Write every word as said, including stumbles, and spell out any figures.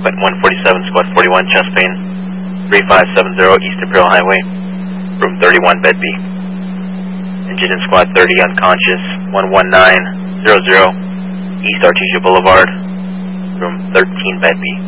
at one forty-seven, squad forty-one, chest pain, three five seven zero East Imperial Highway, room thirty-one, bed B. Engine in squad thirty, unconscious, one one nine zero zero East Artesia Boulevard, room thirteen, bed B.